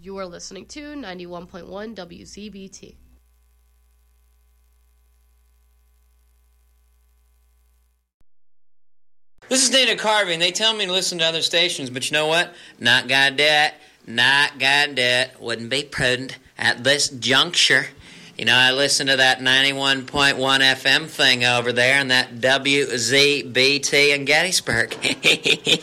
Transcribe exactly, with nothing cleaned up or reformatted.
You are listening to ninety-one point one W Z B T. This is Dana Carvey, and they tell me to listen to other stations, but you know what? Not gonna do it. Not gonna do it. Wouldn't be prudent at this juncture. You know, I listen to that ninety-one point one F M thing over there and that W Z B T in Gettysburg.